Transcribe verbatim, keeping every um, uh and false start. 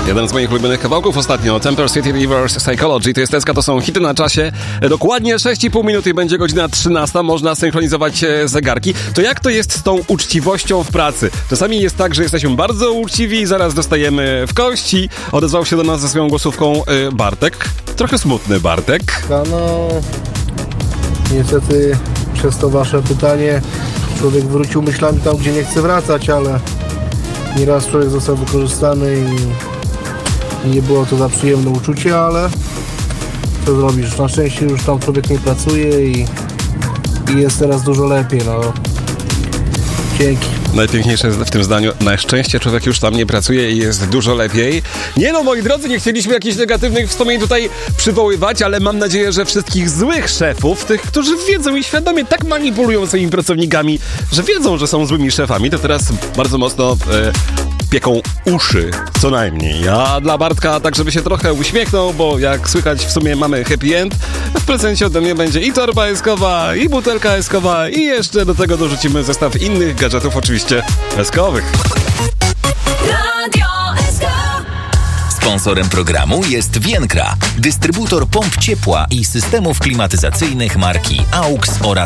Jeden z moich ulubionych kawałków ostatnio, Temper City Reverse Psychology, to jest Teska, to są hity na czasie. Dokładnie sześć i pół minuty i będzie godzina trzynasta, można synchronizować zegarki. To jak to jest z tą uczciwością w pracy? Czasami jest tak, że jesteśmy bardzo uczciwi i zaraz dostajemy w kości. Odezwał się do nas ze swoją głosówką Bartek. Trochę smutny Bartek. No, niestety przez to wasze pytanie człowiek wrócił myślami tam, gdzie nie chce wracać, ale nieraz człowiek został wykorzystany i nie było to za przyjemne uczucie, ale co zrobisz? Na szczęście już tam człowiek nie pracuje i, i jest teraz dużo lepiej, no. Dzięki. Najpiękniejsze w tym zdaniu, na szczęście człowiek już tam nie pracuje i jest dużo lepiej. Nie no, moi drodzy, nie chcieliśmy jakichś negatywnych wspomnień tutaj przywoływać, ale mam nadzieję, że wszystkich złych szefów, tych, którzy wiedzą i świadomie tak manipulują swoimi pracownikami, że wiedzą, że są złymi szefami, to teraz bardzo mocno e, pieką uszy, co najmniej. A dla Bartka tak, żeby się trochę uśmiechnął, bo jak słychać w sumie mamy happy end, w prezencie ode mnie będzie i torba eskowa, i butelka eskowa, i jeszcze do tego dorzucimy zestaw innych gadżetów, oczywiście eskowych. Sponsorem programu jest Vienkra, dystrybutor pomp ciepła i systemów klimatyzacyjnych marki A U X oraz